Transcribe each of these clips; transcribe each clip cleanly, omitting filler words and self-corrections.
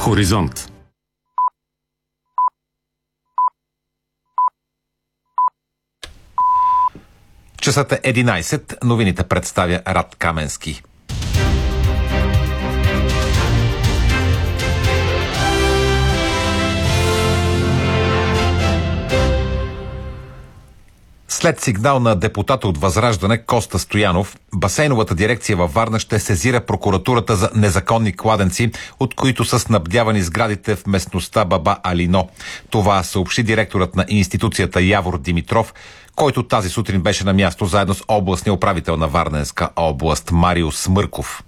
Хоризонт. Часът е 11. Новините представя Рад Каменски. След сигнал на депутата от Възраждане Коста Стоянов, басейновата дирекция във Варна ще сезира прокуратурата за незаконни кладенци, от които са снабдявани сградите в местността Баба Алино. Това съобщи директорът на институцията Явор Димитров, който тази сутрин беше на място заедно с областния управител на Варненска област Марио Смърков.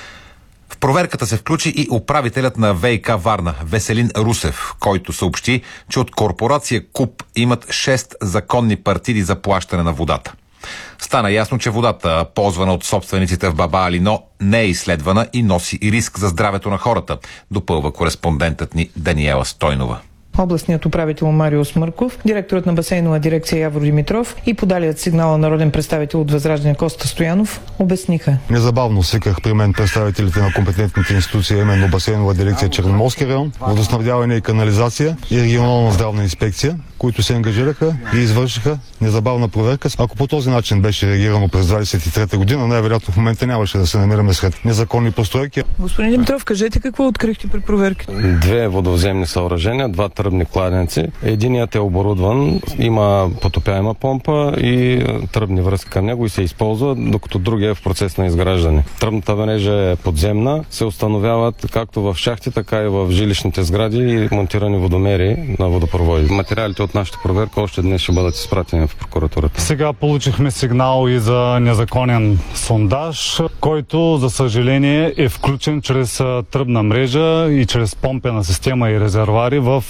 В проверката се включи и управителят на ВиК Варна Веселин Русев, който съобщи, че от корпорация КУП имат 6 законни партиди за плащане на водата. Стана ясно, че водата, ползвана от собствениците в Баба Алино, не е изследвана и носи риск за здравето на хората, допълва кореспондентът ни Даниела Стойнова. Областният управител Марио Смърков, директорът на басейнова дирекция Явор Димитров и подалият сигнала народен представител от Възраждане Коста Стоянов обясниха. Незабавно свиках при мен представителите на компетентните институции, именно басейнова дирекция Черноморски район, водоснабдяване и канализация и регионална здравна инспекция, които се ангажираха и извършиха незабавна проверка. Ако по този начин беше реагирано през 23-та година, най-вероятно в момента нямаше да се намираме сред незаконни постройки. Господин Димитров, кажете какво открихте при проверките? 2 водовземни съоръжения, 2 тръбни кладенци. Единият е оборудван, има потопяема помпа и тръбни връзки към него и се използва, докато другия е в процес на изграждане. Тръбната мрежа е подземна, се установяват както в шахти, така и в жилищните сгради и монтирани водомери на водопроводи. Материалите от нашата проверка още днес ще бъдат изпратени в прокуратурата. Сега получихме сигнал и за незаконен сондаж, който за съжаление е включен чрез тръбна мрежа и чрез помпена система и резервари в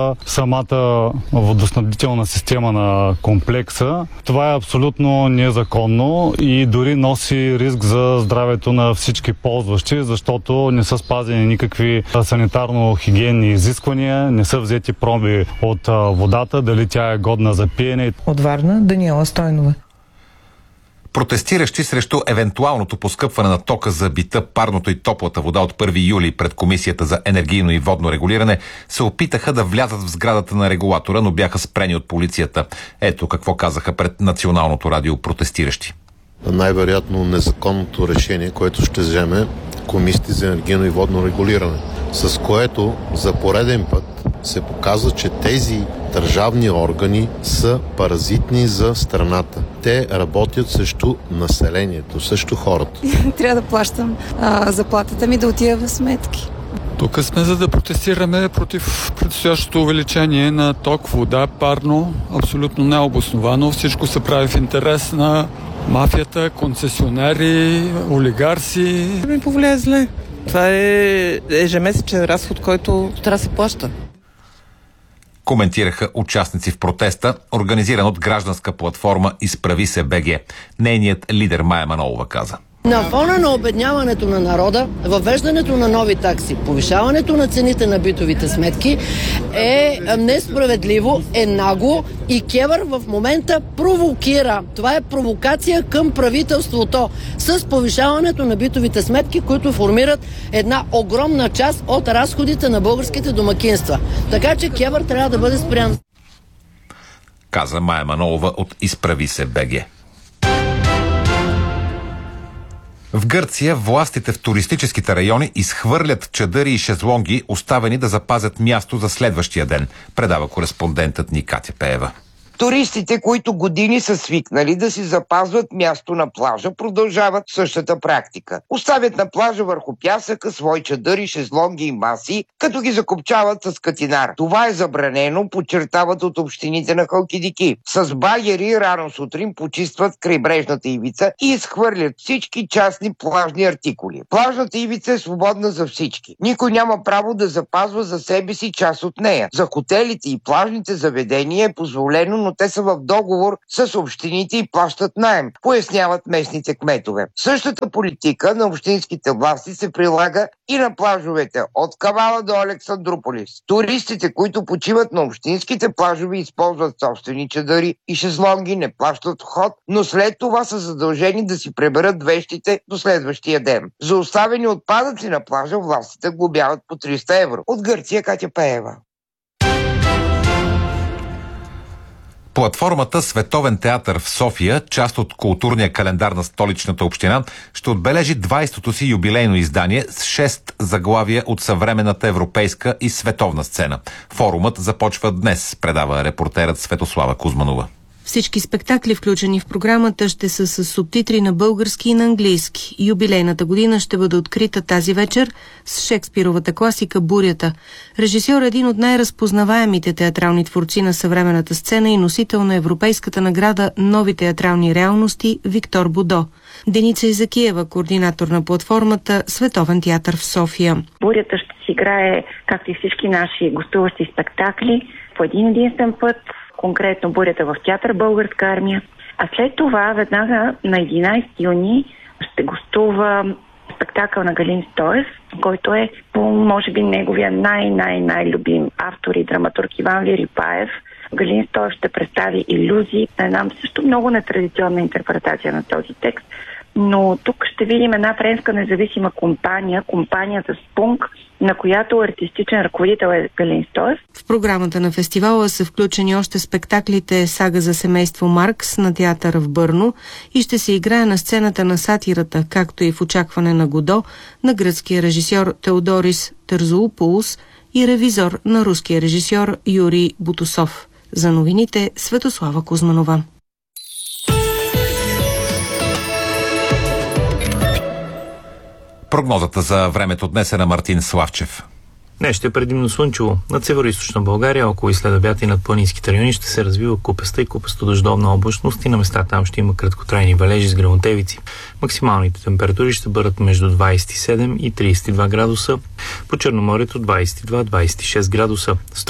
самата водоснабдителна система на комплекса. Това е абсолютно незаконно и дори носи риск за здравето на всички ползващи, защото не са спазени никакви санитарно-хигиенни изисквания, не са взети проби от водата, дали тя е годна за пиене. От Варна Даниела Стойнова. Протестиращи срещу евентуалното поскъпване на тока за бита, парното и топлата вода от 1 юли пред Комисията за енергийно и водно регулиране се опитаха да влязат в сградата на регулатора, но бяха спрени от полицията. Ето какво казаха пред Националното радио протестиращи. Най-вероятно незаконното решение, което ще вземе Комисията за енергийно и водно регулиране, с което за пореден път се показва, че тези държавни органи са паразитни за страната. Те работят срещу населението, срещу хората. Трябва да плащам заплатата ми да отида в сметки. Тук сме за да протестираме против предстоящото увеличение на ток, вода, парно. Абсолютно необосновано. Всичко се прави в интерес на мафията, концесионери, олигарси. Ми повлияе зле. Това е ежемесечен разход, който трябва да се плаща. Коментираха участници в протеста, организиран от гражданска платформа Изправи се БГ. Нейният лидер Мая Манолова каза: На фона на обедняването на народа, въвеждането на нови такси, повишаването на цените на битовите сметки е несправедливо, е нагло и КЕВР в момента провокира. Това е провокация към правителството с повишаването на битовите сметки, които формират една огромна част от разходите на българските домакинства. Така че КЕВР трябва да бъде спрян. Каза Мая Манолова от Изправи се БГ. В Гърция властите в туристическите райони изхвърлят чадъри и шезлонги, оставени да запазят място за следващия ден, предава кореспондентът ни Катя Пеева. Туристите, които години са свикнали да си запазват място на плажа, продължават същата практика. Оставят на плажа върху пясъка свои чадъри, шезлонги и маси, като ги закопчават с катинар. Това е забранено, подчертават от общините на Халкидики. С багери рано сутрин почистват крайбрежната ивица и изхвърлят всички частни плажни артикули. Плажната ивица е свободна за всички. Никой няма право да запазва за себе си част от нея. За хотелите и плажните заведения е позволено но те са в договор с общините и плащат наем, поясняват местните кметове. Същата политика на общинските власти се прилага и на плажовете от Кавала до Александруполис. Туристите, които почиват на общинските плажове, използват собствени чадъри и шезлонги, не плащат вход, но след това са задължени да си преберат вещите до следващия ден. За оставени отпадъци на плажа властите глобяват по 300 евро. От Гърция Катя Пеева. Платформата Световен театър в София, част от културния календар на столичната община, ще отбележи 20-то си юбилейно издание с 6 заглавия от съвременната европейска и световна сцена. Форумът започва днес, предава репортерът Светослава Кузманова. Всички спектакли, включени в програмата, ще са с субтитри на български и на английски. Юбилейната година ще бъде открита тази вечер с Шекспировата класика «Бурята». Режисьор е един от най-разпознаваемите театрални творци на съвременната сцена и носител на европейската награда «Нови театрални реалности» Виктор Бодо. Деница Изакиева, координатор на платформата Световен театър в София. «Бурята» ще си играе, както и всички наши гостуващи спектакли, по един единствен път, конкретно «Бурята» в театър Българска армия. А след това, веднага на 11 юни, ще гостува спектакъл на Галин Стоев, който е по, може би, неговия най-любим автор и драматург Иван Лирипаев. Галин Стоев ще представи илюзии на една също много нетрадиционна интерпретация на този текст. Но тук ще видим една френска независима компания, компанията Спунг, на която артистичен ръководител е Галин Стоев. В програмата на фестивала са включени още спектаклите «Сага за семейство Маркс» на театъра в Бърно и ще се играе на сцената на сатирата, както и в очакване на Годо, на гръцкия режисьор Теодорис Терзоупулос и ревизор на руския режисьор Юрий Бутусов. За новините Светослава Кузманова. Прогнозата за времето днес е на Мартин Славчев. Днес ще е предимно слънчево. Над северо-източна България, около и след обяд и над планинските райони ще се развива купеста и купесто-дъждовна облачност и на места там ще има краткотрайни валежи с гръмотевици. Максималните температури ще бъдат между 27 и 32 градуса, по Черноморието 22-26 градуса.